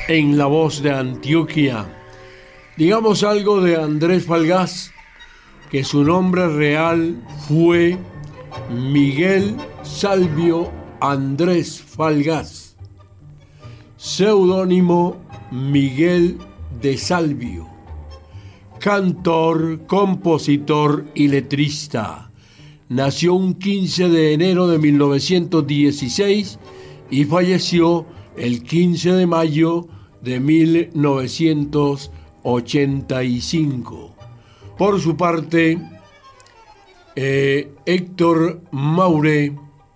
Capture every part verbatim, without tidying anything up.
en La Voz de Antioquia. Digamos algo de Andrés Falgás, que su nombre real fue Miguel Salvio Andrés Falgás, seudónimo Miguel de Salvio, cantor, compositor y letrista. Nació un quince de enero de mil novecientos dieciséis y falleció el quince de mayo de mil novecientos ochenta y cinco. Por su parte, eh, Héctor Mauré,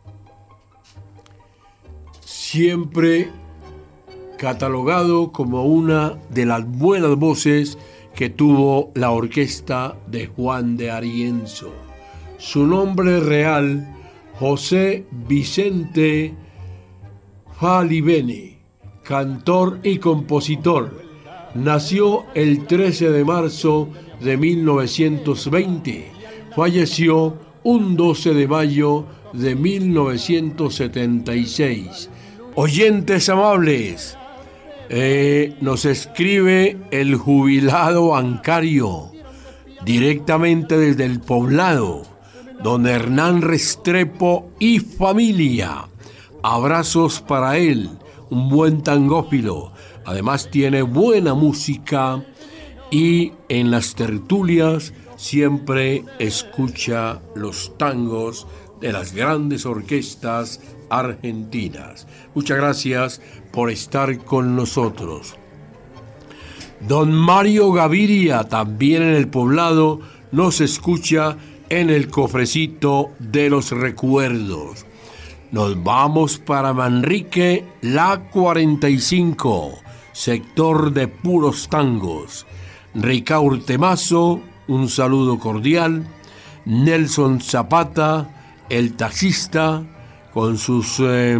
siempre catalogado como una de las buenas voces que tuvo la orquesta de Juan de Arienzo. Su nombre real, José Vicente Falivene, cantor y compositor. Nació el trece de marzo de mil novecientos veinte. Falleció un doce de mayo de mil novecientos setenta y seis. Oyentes amables, eh, nos escribe el jubilado bancario directamente desde el Poblado, don Hernán Restrepo y familia. Abrazos para él, un buen tangófilo. Además tiene buena música y en las tertulias siempre escucha los tangos de las grandes orquestas argentinas. Muchas gracias por estar con nosotros. Don Mario Gaviria, también en el Poblado, nos escucha en el cofrecito de los recuerdos. Nos vamos para Manrique, la cuarenta y cinco, sector de puros tangos. Ricaurte Mazo, un saludo cordial. Nelson Zapata, el taxista, con sus eh,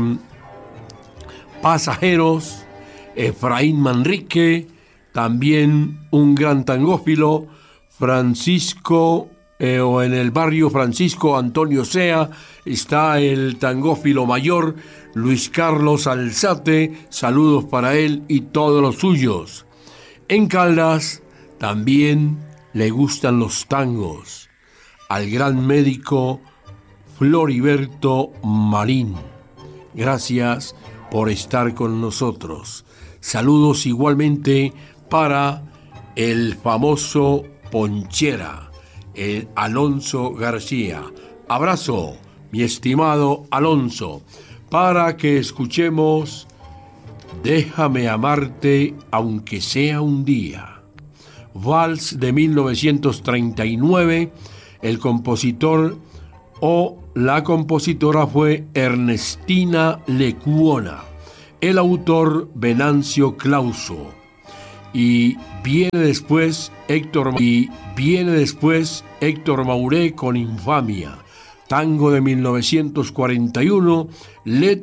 pasajeros. Efraín Manrique, también un gran tangófilo. Francisco, eh, o en el barrio Francisco Antonio Sea, está el tangófilo mayor, Luis Carlos Alzate, saludos para él y todos los suyos. En Caldas también le gustan los tangos, al gran médico Floriberto Marín. Gracias por estar con nosotros. Saludos igualmente para el famoso Ponchera, el Alonso García. Abrazo, mi estimado Alonso, para que escuchemos Déjame amarte aunque sea un día. Vals de mil novecientos treinta y nueve, el compositor o la compositora fue Ernestina Lecuona, el autor Venancio Clauso. Y viene después Héctor y viene después Héctor Mauré con Infamia, tango de mil novecientos cuarenta y uno, letra